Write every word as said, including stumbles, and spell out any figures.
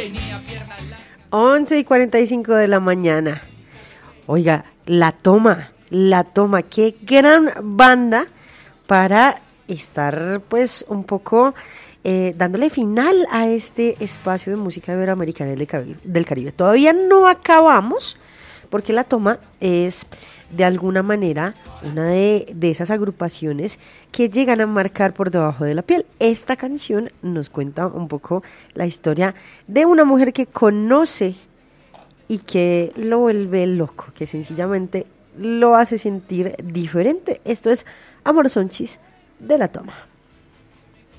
once y cuarenta y cinco de la mañana. Oiga, La Toma, La Toma, qué gran banda para estar pues un poco eh, dándole final a este espacio de música iberoamericana del Caribe, del Caribe. Todavía no acabamos porque La Toma es de alguna manera una de, de esas agrupaciones que llegan a marcar por debajo de la piel. Esta canción nos cuenta un poco la historia de una mujer que conoce y que lo vuelve loco, que sencillamente lo hace sentir diferente. Esto es Amor Sonchis de La Toma.